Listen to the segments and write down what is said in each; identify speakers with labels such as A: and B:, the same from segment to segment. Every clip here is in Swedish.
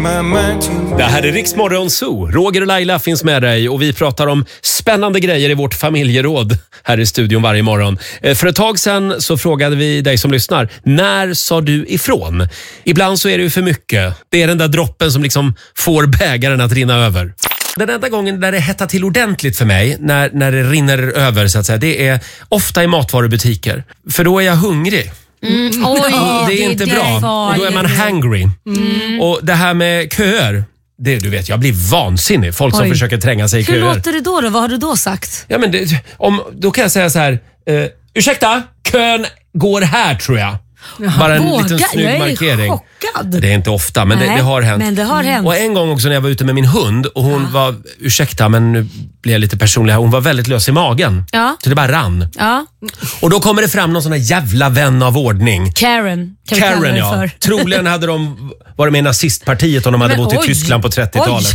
A: Det här är Rix Morgon Zoo. Roger och Laila finns med dig och vi pratar om spännande grejer i vårt familjeråd här i studion varje morgon. För ett tag sedan så frågade vi dig som lyssnar, när sa du ifrån? Ibland så är det ju för mycket. Det är den där droppen som liksom får bägaren att rinna över. Den enda gången där det hettar till ordentligt för mig, när det rinner över så att säga, det är ofta i matvarubutiker. För då är jag hungrig.
B: Oj,
A: det är inte bra. Och då är man hangry. Och det här med köer, det, du vet, jag blir vansinnig. Folk som försöker tränga sig i köer.
B: Hur låter det då? Vad har du då sagt?
A: Ja, men då kan jag säga så här, ursäkta, kön går här tror jag. Bara en liten snygg markering.
B: Jag är chockad.
A: Det är inte ofta, men det har hänt.
B: Men det har hänt.
A: Och en gång också när jag var ute med min hund och hon var, ursäkta men nu blir jag lite personlig här, hon var väldigt lös i magen.
B: Ja.
A: Så det bara rann.
B: Ja.
A: Och då kommer det fram någon sån här jävla vän av ordning.
B: Karen,
A: ja. Troligen hade de varit med i nazistpartiet om de hade bott i Tyskland på 30-talet.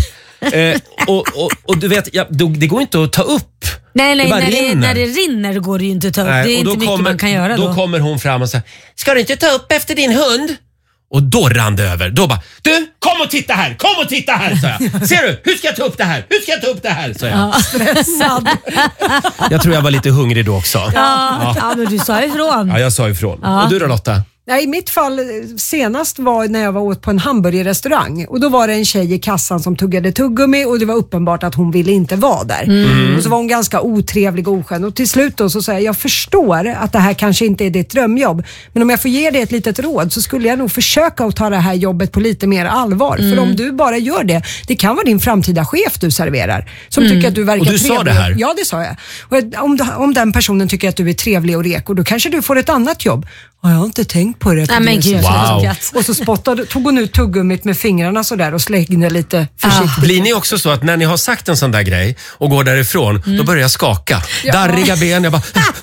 A: Och du vet, det går inte att ta upp.
B: Nej, när det rinner går det ju inte att ta upp. Det är inte mycket man kan göra då.
A: Då kommer hon fram och säger, ska du inte ta upp efter din hund? Och då rann det över. Då bara, du, kom och titta här, sa jag. Ser du, hur ska jag ta upp det här? Sa jag.
B: Stressad.
A: Jag tror jag var lite hungrig då också.
B: Ja, men du sa ifrån.
A: Ja, jag sa ifrån. Ja. Och du då, Lotta?
C: Ja, i mitt fall senast var när jag var åt på en hamburgerrestaurang och då var det en tjej i kassan som tuggade tuggummi och det var uppenbart att hon ville inte vara där. Och så var hon ganska otrevlig och oskön och till slut då så sa jag förstår att det här kanske inte är ditt drömjobb, men om jag får ge dig ett litet råd så skulle jag nog försöka att ta det här jobbet på lite mer allvar. För om du bara gör det kan vara din framtida chef du serverar som tycker att du verkar trevlig.
A: Och du sa det här?
C: Ja, det sa jag. Och om den personen tycker att du är trevlig och reko, då kanske du får ett annat jobb. Jag har inte tänkt på det.
B: Nej, men gud,
A: wow.
C: Och så tog hon ut tuggummit med fingrarna sådär och slängde lite försiktigt.
A: Blir ni också så att när ni har sagt en sån där grej och går därifrån, då börjar jag skaka? Darriga ben, jag bara...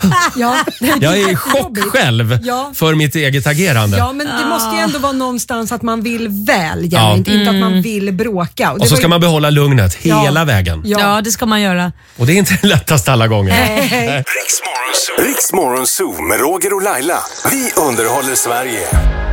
A: jag är i chock själv för mitt eget agerande.
C: Ja, men det måste ju ändå vara någonstans att man vill väl, inte att man vill bråka.
A: Och så ska man behålla lugnet hela vägen.
B: Ja, det ska man göra.
A: Och det är inte det lättaste alla gånger.
D: Rix Morgon Zoo med Roger och Laila. Vi underhåller Sverige.